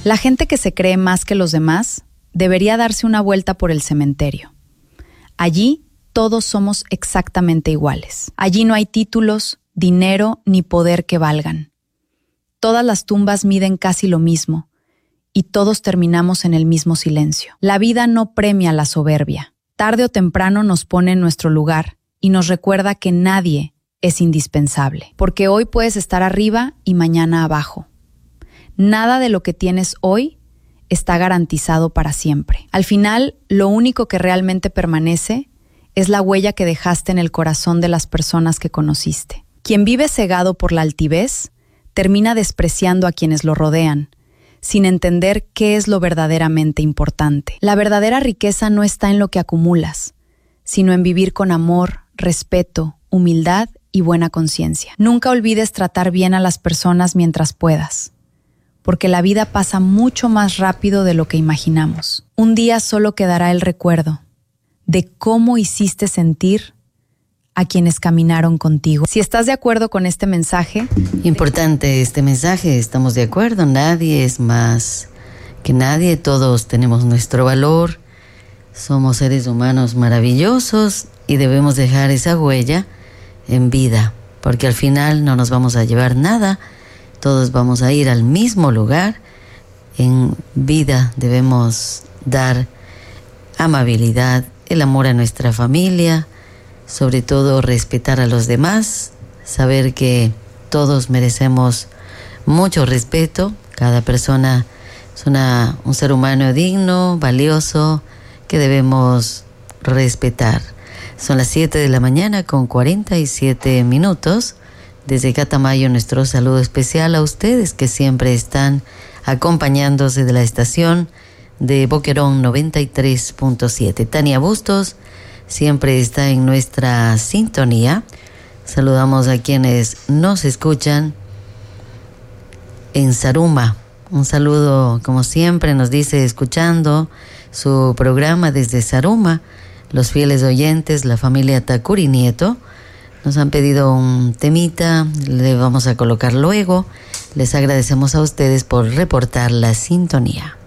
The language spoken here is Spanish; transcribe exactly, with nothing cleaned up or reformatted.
La gente que se cree más que los demás debería darse una vuelta por el cementerio. Allí todos somos exactamente iguales. Allí no hay títulos, dinero ni poder que valgan. Todas las tumbas miden casi lo mismo y todos terminamos en el mismo silencio. La vida no premia la soberbia. Tarde o temprano nos pone en nuestro lugar y nos recuerda que nadie es indispensable, porque hoy puedes estar arriba y mañana abajo. Nada de lo que tienes hoy está garantizado para siempre. Al final, lo único que realmente permanece es la huella que dejaste en el corazón de las personas que conociste. Quien vive cegado por la altivez termina despreciando a quienes lo rodean, sin entender qué es lo verdaderamente importante. La verdadera riqueza no está en lo que acumulas, sino en vivir con amor, respeto, humildad y buena conciencia. Nunca olvides tratar bien a las personas mientras puedas, porque la vida pasa mucho más rápido de lo que imaginamos. Un día solo quedará el recuerdo de cómo hiciste sentir a quienes caminaron contigo. Si estás de acuerdo con este mensaje... Importante este mensaje, estamos de acuerdo, nadie es más que nadie, todos tenemos nuestro valor, somos seres humanos maravillosos y debemos dejar esa huella en vida, porque al final no nos vamos a llevar nada, todos vamos a ir al mismo lugar. En vida debemos dar amabilidad, el amor a nuestra familia, sobre todo respetar a los demás, saber que todos merecemos mucho respeto, cada persona es una, un ser humano digno, valioso, que debemos respetar. Son las siete de la mañana con cuarenta y siete minutos. Desde Catamayo, nuestro saludo especial a ustedes que siempre están acompañándose de la estación de Boquerón noventa y tres punto siete. Tania Bustos siempre está en nuestra sintonía. Saludamos a quienes nos escuchan en Zaruma. Un saludo, como siempre, nos dice, escuchando su programa desde Zaruma. Los fieles oyentes, la familia Takuri Nieto, nos han pedido un temita, le vamos a colocar luego. Les agradecemos a ustedes por reportar la sintonía.